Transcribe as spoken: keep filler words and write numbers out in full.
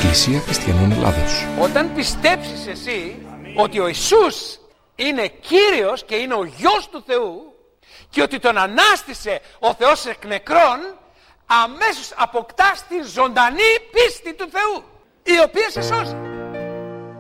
Εκκλησία Χριστιανών Ελλάδος. Όταν πιστέψεις εσύ ότι ο Ιησούς είναι Κύριος και είναι ο Γιος του Θεού και ότι τον ανάστησε ο Θεός εκ νεκρών, αμέσως αποκτάς την ζωντανή πίστη του Θεού, η οποία σε σώζει.